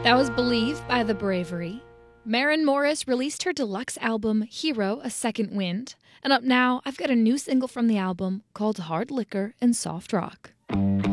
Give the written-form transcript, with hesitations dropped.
That was Believe by The Bravery. Maren Morris released her deluxe album, Hero, A Second Wind. And up now, I've got a new single from the album called Hard Liquor and Soft Rock.